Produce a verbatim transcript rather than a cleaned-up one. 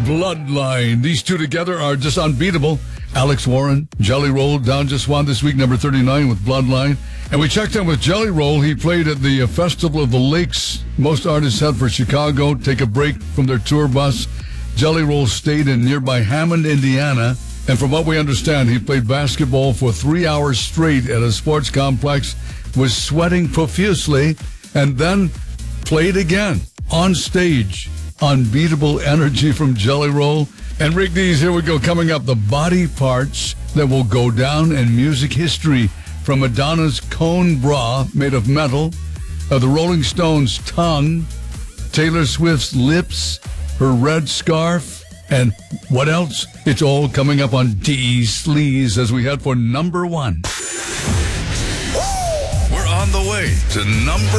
Bloodline. These two together are just unbeatable. Alex Warren, Jelly Roll, down just one this week, number thirty-nine with Bloodline. And we checked in with Jelly Roll. He played at the uh, Festival of the Lakes. Most artists head for Chicago, take a break from their tour bus. Jelly Roll stayed in nearby Hammond, Indiana. And from what we understand, he played basketball for three hours straight at a sports complex, was sweating profusely, and then played again on stage. Unbeatable energy from Jelly Roll. And Rick Dees, here we go, coming up, the body parts that will go down in music history. From Madonna's cone bra made of metal, uh, the Rolling Stones' tongue, Taylor Swift's lips, her red scarf, and what else? It's all coming up on Dees Sleaze as we head for number one. We're on the way to number